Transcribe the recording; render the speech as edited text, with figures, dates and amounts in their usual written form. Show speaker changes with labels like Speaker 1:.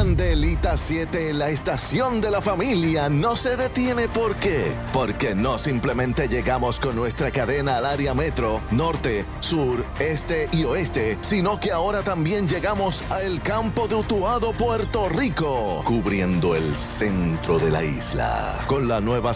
Speaker 1: Candelita 7, la estación de la familia, no se detiene. ¿Por qué? Porque no simplemente llegamos con nuestra cadena al área metro, norte, sur, este y oeste, sino que ahora también llegamos a el campo de Utuado, Puerto Rico, cubriendo el centro de la isla, con la nueva